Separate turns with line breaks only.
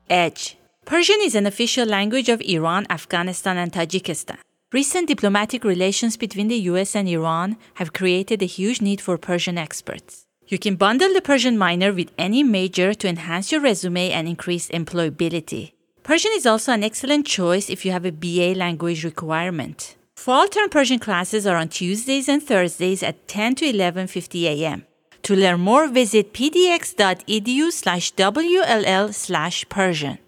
EDGE. Persian is an official language of Iran, Afghanistan, and Tajikistan. Recent diplomatic relations between the US and Iran have created a huge need for Persian experts. You can bundle the Persian minor with any major to enhance your resume and increase employability. Persian is also an excellent choice if you have a BA language requirement. Fall term Persian classes are on Tuesdays and Thursdays at 10 to 11:50 a.m. To learn more, visit pdx.edu/WLL/Persian.